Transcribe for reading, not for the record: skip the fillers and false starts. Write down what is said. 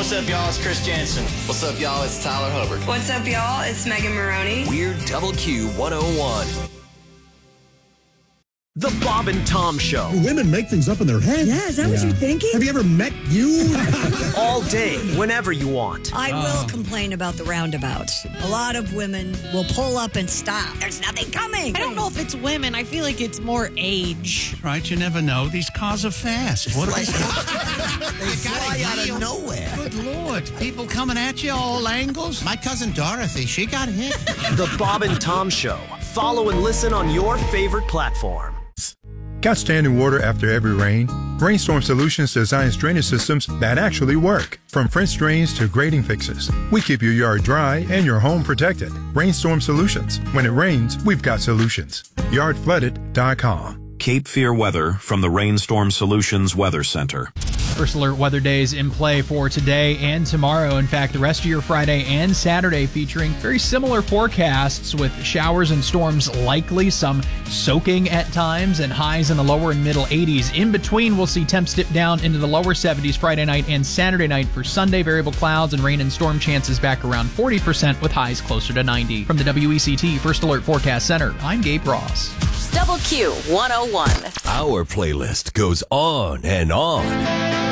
What's up, y'all? It's Chris Jansen. What's up, y'all? It's Tyler Hubbard. What's up, y'all? It's Megan Maroney. We're Double Q 101. The Bob and Tom Show. Women make things up in their head. Yeah, is that what you're thinking? Have you ever met you? All day, whenever you want. I will complain about the roundabouts. A lot of women will pull up and stop. There's nothing coming. I don't know if it's women. I feel like it's more age. Right, you never know. These cars are fast. What They fly out of nowhere. Good Lord. People coming at you all angles. My cousin Dorothy, she got hit. The Bob and Tom Show. Follow and listen on your favorite platform. Got standing water after every rain? Rainstorm Solutions designs drainage systems that actually work. From French drains to grading fixes, we keep your yard dry and your home protected. Rainstorm Solutions. When it rains, we've got solutions. Yardflooded.com. Cape Fear weather from the Rainstorm Solutions Weather Center. First Alert weather days in play for today and tomorrow. In fact, the rest of your Friday and Saturday featuring very similar forecasts with showers and storms likely, some soaking at times, and highs in the lower and middle 80s. In between, we'll see temps dip down into the lower 70s Friday night and Saturday night. For Sunday, variable clouds and rain and storm chances back around 40% with highs closer to 90. From the WECT First Alert Forecast Center, I'm Gabe Ross. Double Q 101. Our playlist goes on and on.